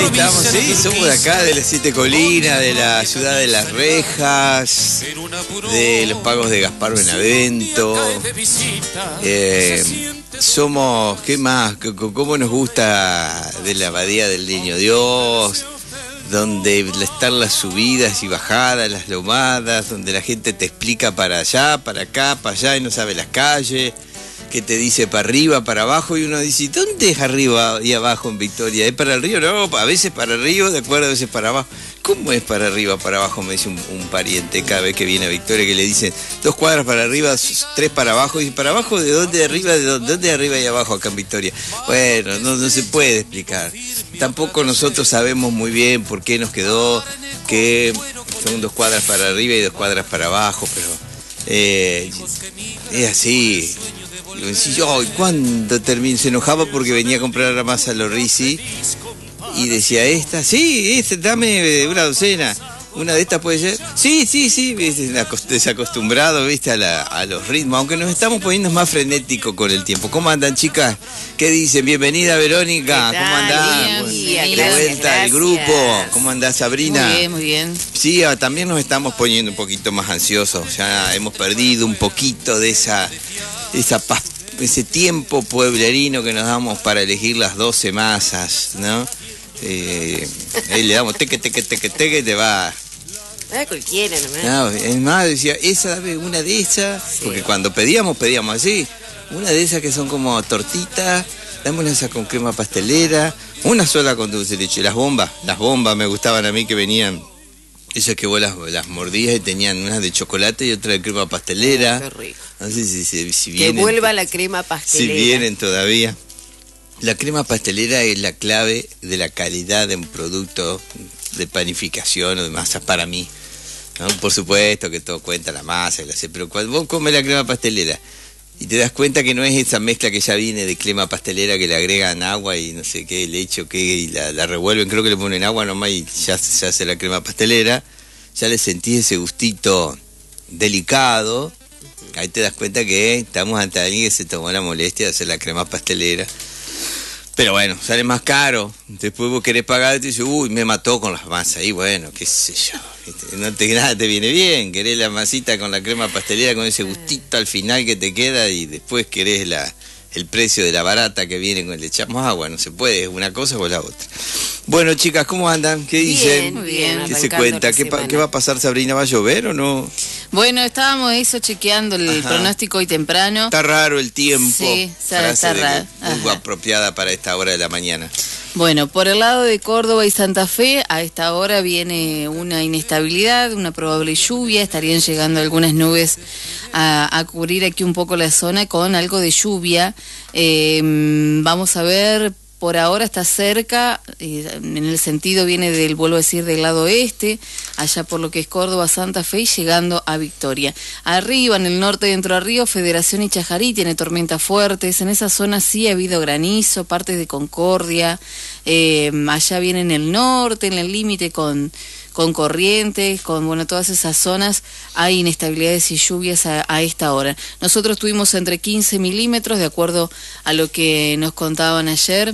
estamos, sí, somos de acá, de las Siete Colinas, de la ciudad de Las Rejas, de los pagos de Gaspar Benavento. Somos, ¿qué más? ¿Cómo nos gusta de la Abadía del Niño Dios? Donde están las subidas y bajadas, las lomadas, donde la gente te explica para allá, para acá, para allá y no sabe las calles, que te dice para arriba, para abajo, y uno dice, ¿dónde es arriba y abajo en Victoria? ¿Es para el río? No, a veces para arriba, de acuerdo, a veces para abajo. ¿Cómo es para arriba, para abajo? Me dice un pariente cada vez que viene a Victoria, que le dicen 2 cuadras para arriba, 3 para abajo. Y dice, ¿para abajo? ¿De dónde arriba? ¿De dónde arriba y abajo acá en Victoria? Bueno, no se puede explicar. Tampoco nosotros sabemos muy bien por qué nos quedó que son 2 cuadras para arriba y 2 cuadras para abajo, pero es así. Y yo, ¿cuándo termino? Se enojaba porque venía a comprar la masa a los Risi y decía, dame una docena. ¿Una de estas puede ser? Sí, ¿viste? Desacostumbrado, ¿viste? A los ritmos, aunque nos estamos poniendo más frenéticos con el tiempo. ¿Cómo andan, chicas? ¿Qué dicen? Bienvenida, Verónica. ¿Cómo andás? Bien, de vuelta al grupo. ¿Cómo andás, Sabrina? Muy bien. Sí, también nos estamos poniendo un poquito más ansiosos. Ya hemos perdido un poquito de ese tiempo pueblerino que nos damos para elegir las 12 masas, ¿no? Ahí le damos teque, te va. Cualquiera nomás. No, es más, decía, dame una de esas, sí. Porque cuando pedíamos así, una de esas que son como tortitas, dame una de esas con crema pastelera, una sola con dulce de leche. Las bombas me gustaban a mí, que venían, esas que vos las mordías y tenían unas de chocolate y otra de crema pastelera. Qué rico. No sé si vienen. Que vuelva la crema pastelera. Si vienen todavía. La crema pastelera es la clave de la calidad de un producto de panificación o de masa para mí, ¿no? Por supuesto que todo cuenta la masa, pero cuando vos comes la crema pastelera y te das cuenta que no es esa mezcla que ya viene de crema pastelera, que le agregan agua y no sé qué, leche o qué, y la revuelven, creo que le ponen agua nomás y ya se hace la crema pastelera, ya le sentís ese gustito delicado. Ahí te das cuenta que estamos ante alguien que se tomó la molestia de hacer la crema pastelera. Pero bueno, sale más caro. Después vos querés pagar y te dices, me mató con las masas. Y bueno, qué sé yo. Nada te viene bien. Querés la masita con la crema pastelera, con ese gustito al final que te queda, y después querés el precio de la barata que viene con le echamos agua. No se puede, es una cosa o la otra. Bueno, chicas, ¿cómo andan? ¿Qué dicen? Muy bien. ¿Qué se cuenta? ¿Qué va a pasar, Sabrina? ¿Va a llover o no? Bueno, estábamos chequeando el pronóstico hoy temprano. Está raro el tiempo. Sí, está raro. Muy apropiada para esta hora de la mañana. Bueno, por el lado de Córdoba y Santa Fe, a esta hora viene una inestabilidad, una probable lluvia. Estarían llegando algunas nubes a cubrir aquí un poco la zona con algo de lluvia. Vamos a ver. Por ahora está cerca, en el sentido viene vuelvo a decir, del lado oeste, allá por lo que es Córdoba, Santa Fe, y llegando a Victoria. Arriba, en el norte de Entre Ríos, Federación y Chajarí tiene tormentas fuertes. En esa zona sí ha habido granizo, partes de Concordia. Allá viene en el norte, en el límite con Corrientes, todas esas zonas hay inestabilidades y lluvias a esta hora. Nosotros tuvimos entre 15 milímetros, de acuerdo a lo que nos contaban ayer.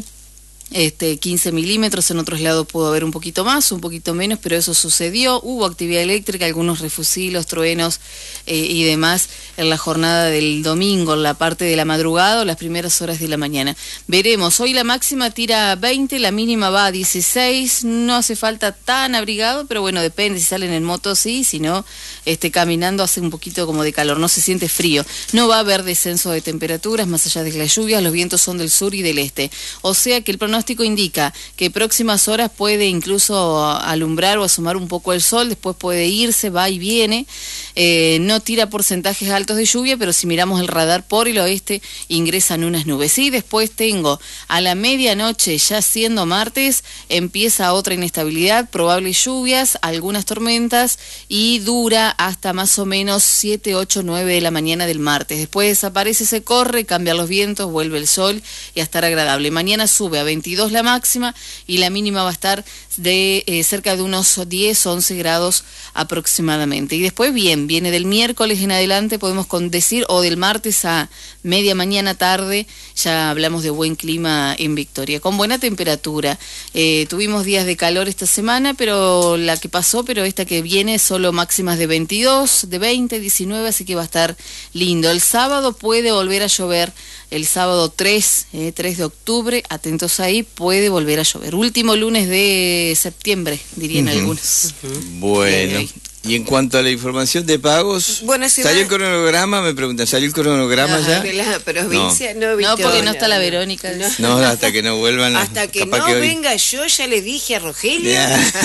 15 milímetros, en otros lados pudo haber un poquito más, un poquito menos, pero eso sucedió. Hubo actividad eléctrica, algunos refusilos, truenos y demás en la jornada del domingo, en la parte de la madrugada o las primeras horas de la mañana. Veremos, hoy la máxima tira a 20, la mínima va a 16, no hace falta tan abrigado, pero bueno, depende, si salen en moto sí, si no, caminando hace un poquito como de calor, no se siente frío. No va a haber descenso de temperaturas más allá de las lluvias, los vientos son del sur y del este, o sea que el pronóstico indica que próximas horas puede incluso alumbrar o asomar un poco el sol, después puede irse, va y viene. No tira porcentajes altos de lluvia, pero si miramos el radar por el oeste ingresan unas nubes. Y después tengo a la medianoche, ya siendo martes, empieza otra inestabilidad, probables lluvias, algunas tormentas, y dura hasta más o menos 7, 8, 9 de la mañana del martes. Después desaparece, se corre, cambian los vientos, vuelve el sol y a estar agradable. Mañana sube a 20 22 la máxima y la mínima va a estar de cerca de unos 10, 11 grados aproximadamente. Y después viene del miércoles en adelante, podemos decir, o del martes a media mañana tarde, ya hablamos de buen clima en Victoria, con buena temperatura. Tuvimos días de calor esta semana, pero esta que viene solo máximas de 22, de 20, 19, así que va a estar lindo. El sábado puede volver a llover, el sábado 3 de octubre, atentos ahí, puede volver a llover. Último lunes de septiembre, dirían algunos. Bueno. Y en cuanto a la información de pagos, bueno, ¿salió el cronograma? Me preguntan, ¿salió el cronograma ya? De la provincia, no, porque no está la Verónica. No, hasta que no vuelvan. Hasta que no venga yo, ya le dije a Rogelio.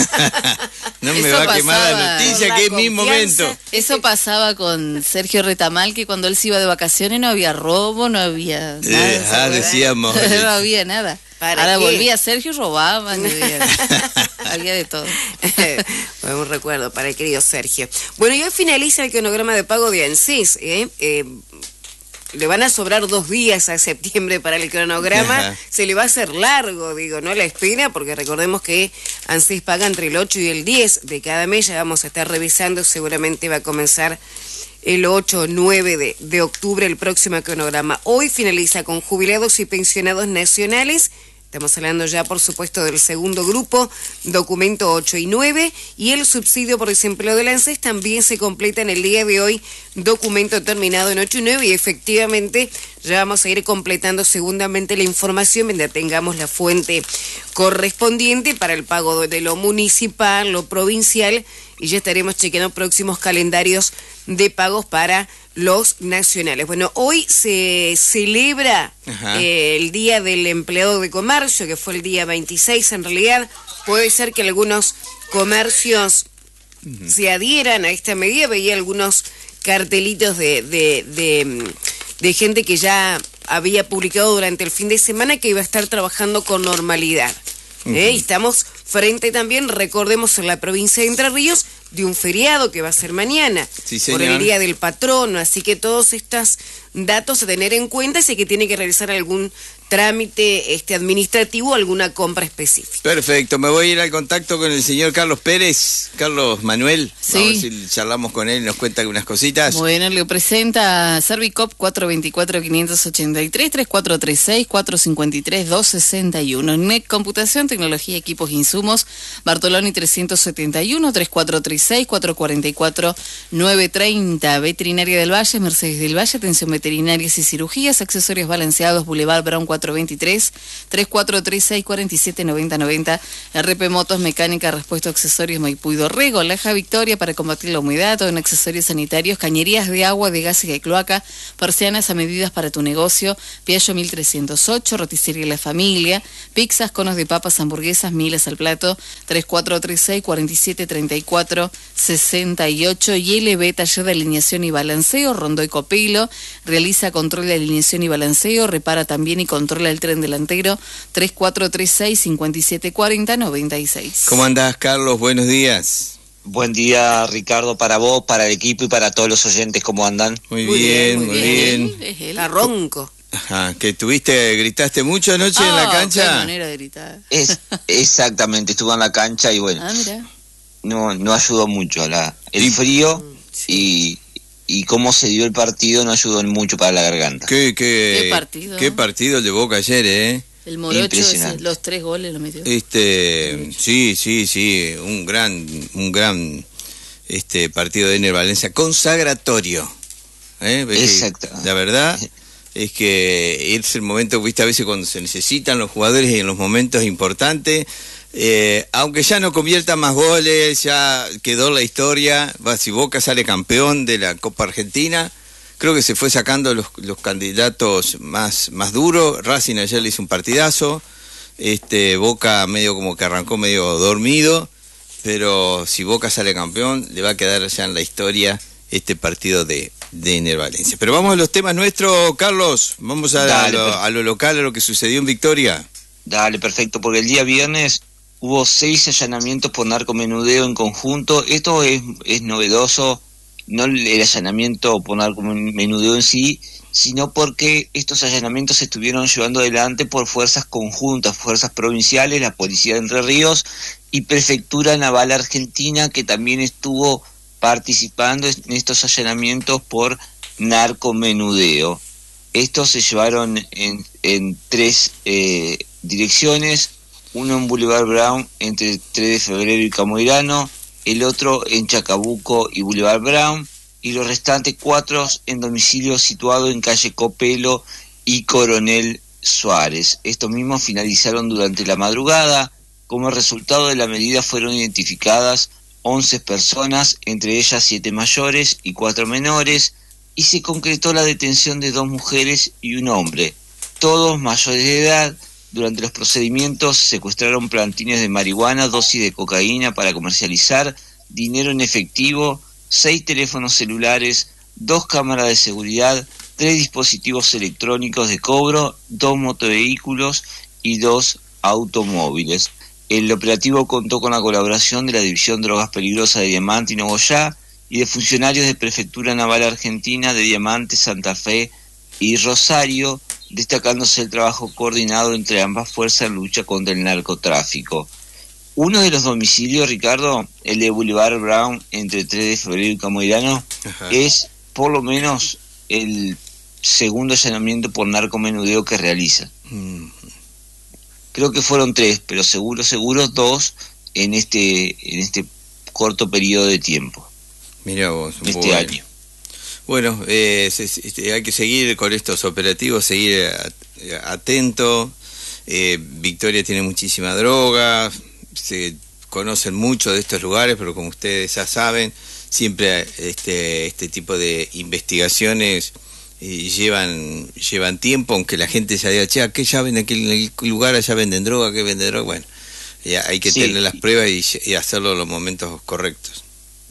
No me va a quemar la noticia, que es mi momento. Eso pasaba con Sergio Retamal, que cuando él se iba de vacaciones no había robo, no había nada. Decíamos. No había nada. Ahora volvía Sergio y robaban, había de todo. Un recuerdo para el querido Sergio. Bueno, y hoy finaliza el cronograma de pago de ANSES. Le van a sobrar 2 días a septiembre para el cronograma. Se le va a hacer largo, ¿no? La espera, porque recordemos que ANSES paga entre el 8 y el 10 de cada mes. Ya vamos a estar revisando, seguramente va a comenzar el 8 o 9 de octubre el próximo cronograma. Hoy finaliza con jubilados y pensionados nacionales. Estamos hablando ya, por supuesto, del segundo grupo, documento 8 y 9, y el subsidio por desempleo del ANSES también se completa en el día de hoy, documento terminado en 8 y 9, y efectivamente ya vamos a ir completando segundamente la información mientras tengamos la fuente correspondiente para el pago de lo municipal, lo provincial, y ya estaremos chequeando próximos calendarios de pagos para los nacionales. Bueno, hoy se celebra el Día del Empleado de Comercio, que fue el día 26 en realidad. Puede ser que algunos comercios se adhieran a esta medida. Veía algunos cartelitos de gente que ya había publicado durante el fin de semana que iba a estar trabajando con normalidad. Y estamos frente también, recordemos, en la provincia de Entre Ríos, de un feriado que va a ser mañana, por el Día del Patrono, así que todos estos datos a tener en cuenta, si que tiene que realizar algún trámite administrativo, alguna compra específica. Perfecto, me voy a ir al contacto con el señor Carlos Pérez, Carlos Manuel, sí. A ver si charlamos con él y nos cuenta algunas cositas. Bueno, le presenta Servicop 424-583, 3436-453-261, NEC Computación, Tecnología, Equipos, Insumos, Bartoloni 371, 3436-444-930, Veterinaria del Valle, Mercedes del Valle, Atención Veterinarias y Cirugías, Accesorios Balanceados, Boulevard Brown 423, 3436-479090, RP Motos, Mecánica, Repuesto, Accesorios, Maipú y Dorrego, Laja Victoria para combatir la humedad, todo en accesorios sanitarios, cañerías de agua, de gas y de cloaca, persianas a medidas para tu negocio, Piaggio 1308, Roticería La Familia, pizzas, conos de papas, hamburguesas, miles al plato, 3436-4734-68, y LB, Taller de Alineación y Balanceo, Rondó y Copelo, realiza control de alineación y balanceo, repara también y controla el tren delantero, 3436-5740-96. ¿Cómo andás, Carlos? Buenos días. Buen día, Ricardo, para vos, para el equipo y para todos los oyentes. ¿Cómo andan? Muy bien. Está ronco. Ajá, ¿que gritaste mucho anoche en la cancha? Qué manera de gritar. Exactamente, estuve en la cancha y bueno, no ayudó mucho el frío y cómo se dio el partido no ayudó muo para la garganta. ¿Qué partido? Qué partido el de Boca ayer, El Morocho, los 3 goles lo metió. Sí, un gran partido de Ener Valencia, consagratorio. Exacto. La verdad es que es el momento, viste, a veces cuando se necesitan los jugadores en los momentos importantes, aunque ya no convierta más goles, ya quedó la historia. Si Boca sale campeón de la Copa Argentina, creo que se fue sacando los candidatos más duros. Racing ayer le hizo un partidazo, Boca medio como que arrancó medio dormido, pero si Boca sale campeón le va a quedar ya en la historia este partido de Ener Valencia. Pero vamos a los temas nuestros, Carlos, vamos a lo local, a lo que sucedió en Victoria. Dale, perfecto, porque el día viernes hubo 6 allanamientos por narcomenudeo en conjunto. Esto es novedoso no el allanamiento por narcomenudeo en sí, sino porque estos allanamientos se estuvieron llevando adelante por fuerzas conjuntas, fuerzas provinciales, la Policía de Entre Ríos y Prefectura Naval Argentina, que también estuvo participando en estos allanamientos por narcomenudeo. Estos se llevaron en 3 direcciones, uno en Boulevard Brown entre 3 de febrero y Camoirano, el otro en Chacabuco y Boulevard Brown, y los restantes 4 en domicilios situados en calle Copelo y Coronel Suárez. Estos mismos finalizaron durante la madrugada. Como resultado de la medida fueron identificadas 11 personas, entre ellas 7 mayores y 4 menores, y se concretó la detención de 2 mujeres y un hombre, todos mayores de edad. Durante los procedimientos se secuestraron plantines de marihuana, dosis de cocaína para comercializar, dinero en efectivo, 6 teléfonos celulares, 2 cámaras de seguridad, 3 dispositivos electrónicos de cobro, 2 motovehículos y 2 automóviles. El operativo contó con la colaboración de la División Drogas Peligrosas de Diamante y Nogoyá y de funcionarios de Prefectura Naval Argentina de Diamante, Santa Fe y Rosario, destacándose el trabajo coordinado entre ambas fuerzas en lucha contra el narcotráfico. Uno de los domicilios, Ricardo, el de Boulevard Brown entre 3 de febrero y Camoirano, es por lo menos el segundo allanamiento por narcomenudeo que realiza. Creo que fueron 3, pero seguro 2 en este corto periodo de tiempo. Mirá vos, este año. Bueno, hay que seguir con estos operativos, seguir atento. Victoria tiene muchísima droga, se conocen mucho de estos lugares, pero como ustedes ya saben, siempre este tipo de investigaciones llevan tiempo, aunque la gente ya diga, che, ¿qué ya venden en aquel lugar? Allá venden droga, ¿qué venden droga? Bueno, hay que tener las pruebas y hacerlo en los momentos correctos.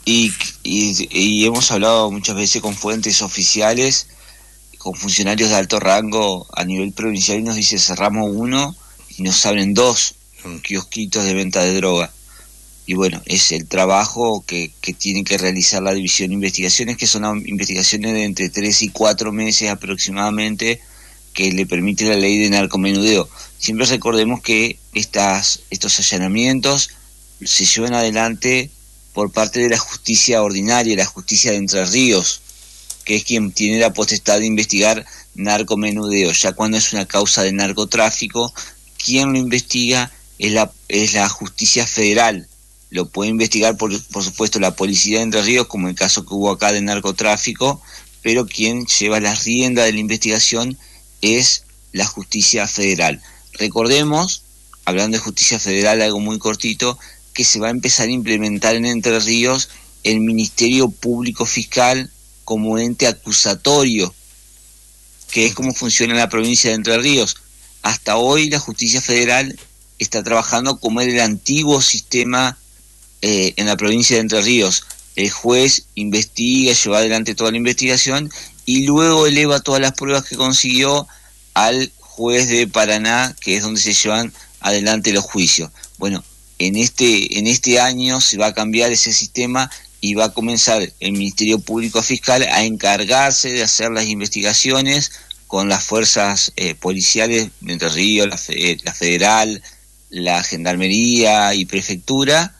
Y hemos hablado muchas veces con fuentes oficiales, con funcionarios de alto rango a nivel provincial, y nos dice, cerramos 1 y nos abren 2 kiosquitos de venta de droga. Y bueno, es el trabajo que tiene que realizar la División de Investigaciones, que son investigaciones de entre 3 y 4 meses aproximadamente, que le permite la ley de narcomenudeo. Siempre recordemos que estos allanamientos se llevan adelante por parte de la justicia ordinaria, la justicia de Entre Ríos, que es quien tiene la potestad de investigar narcomenudeo. Ya cuando es una causa de narcotráfico, quien lo investiga es la justicia federal. Lo puede investigar, por supuesto, la policía de Entre Ríos, como el caso que hubo acá de narcotráfico, pero quien lleva las riendas de la investigación es la justicia federal. Recordemos, hablando de justicia federal, algo muy cortito, que se va a empezar a implementar en Entre Ríos el Ministerio Público Fiscal como ente acusatorio, que es como funciona en la provincia de Entre Ríos. Hasta hoy la justicia federal está trabajando como el antiguo sistema en la provincia de Entre Ríos. El juez investiga, lleva adelante toda la investigación y luego eleva todas las pruebas que consiguió al juez de Paraná, que es donde se llevan adelante los juicios. Bueno, en este año se va a cambiar ese sistema y va a comenzar el Ministerio Público Fiscal a encargarse de hacer las investigaciones con las fuerzas policiales de Entre Ríos, la federal, la gendarmería y prefectura,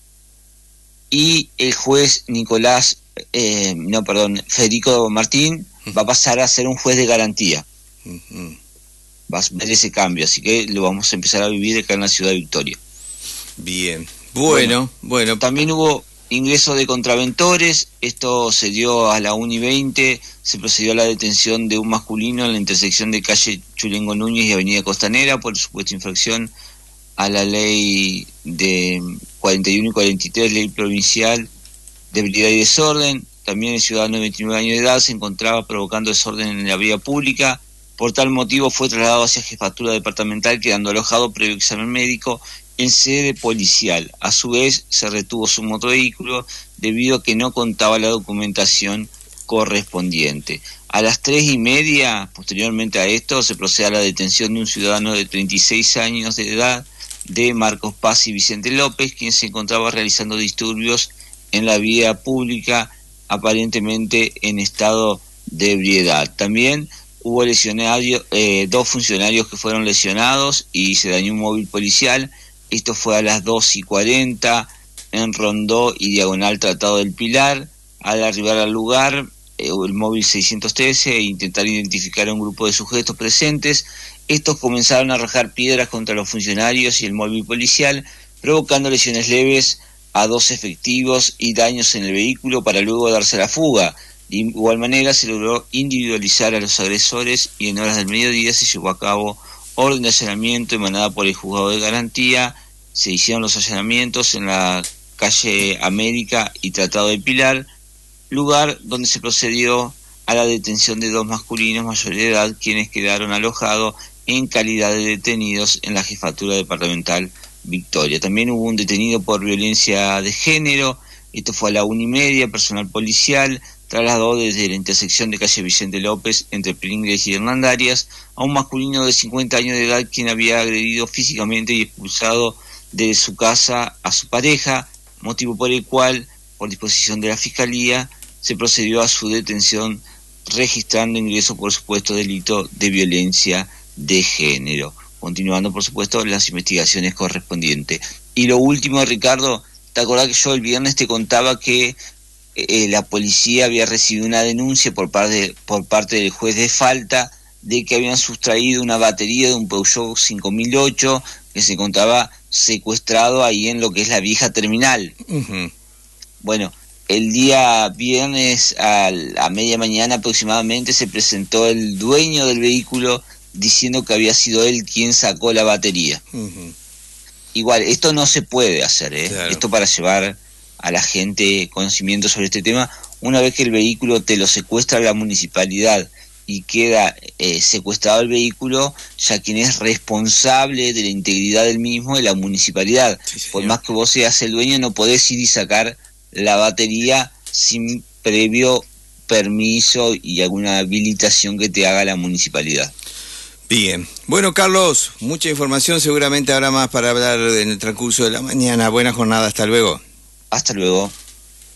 y el juez Federico Martín va a pasar a ser un juez de garantía. Va a ver ese cambio, así que lo vamos a empezar a vivir acá en la ciudad de Victoria. Bien, bueno. También hubo ingreso de contraventores. Esto se dio a la 1:20, se procedió a la detención de un masculino en la intersección de calle Chulengo Núñez y avenida Costanera por supuesta infracción a la ley de 41 y 43, ley provincial de habilidad y desorden. También el ciudadano de 29 años de edad se encontraba provocando desorden en la vía pública. Por tal motivo fue trasladado hacia jefatura departamental, quedando alojado previo examen médico en sede policial. A su vez se retuvo su motovehículo debido a que no contaba la documentación correspondiente. A las 3:30, posteriormente a esto, se procede a la detención de un ciudadano de 36 años de edad, de Marcos Paz y Vicente López, quien se encontraba realizando disturbios en la vía pública aparentemente en estado de ebriedad. También hubo dos funcionarios que fueron lesionados y se dañó un móvil policial. Esto fue a las 2:40 en Rondó y Diagonal Tratado del Pilar. Al arribar al lugar, el móvil 613 e intentar identificar a un grupo de sujetos presentes, estos comenzaron a arrojar piedras contra los funcionarios y el móvil policial, provocando lesiones leves a 2 efectivos y daños en el vehículo para luego darse la fuga. De igual manera se logró individualizar a los agresores y en horas del mediodía se llevó a cabo orden de allanamiento emanada por el juzgado de garantía. Se hicieron los allanamientos en la calle América y Tratado del Pilar, lugar donde se procedió a la detención de 2 masculinos mayores de edad, quienes quedaron alojados en calidad de detenidos en la Jefatura Departamental Victoria. También hubo un detenido por violencia de género. Esto fue a la 1:30. Personal policial trasladó desde la intersección de calle Vicente López entre Pringles y Hernandarias a un masculino de 50 años de edad, quien había agredido físicamente y expulsado de su casa a su pareja, motivo por el cual, por disposición de la Fiscalía, se procedió a su detención, registrando ingreso por supuesto delito de violencia de género, continuando por supuesto las investigaciones correspondientes. Y lo último, Ricardo, ¿te acordás que yo el viernes te contaba que la policía había recibido una denuncia por parte del juez de falta de que habían sustraído una batería de un Peugeot 5008 que se encontraba secuestrado ahí en lo que es la vieja terminal? Uh-huh. Bueno, el día viernes a media mañana aproximadamente se presentó el dueño del vehículo diciendo que había sido él quien sacó la batería. Uh-huh. Igual, esto no se puede hacer, Claro. Esto para llevar a la gente conocimiento sobre este tema. Una vez que el vehículo te lo secuestra la municipalidad y queda secuestrado el vehículo, ya quien es responsable de la integridad del mismo es la municipalidad. Sí, por más que vos seas el dueño, no podés ir y sacar la batería sin previo permiso y alguna habilitación que te haga la municipalidad. Bien. Bueno, Carlos, mucha información, seguramente habrá más para hablar en el transcurso de la mañana. Buena jornada, hasta luego. Hasta luego.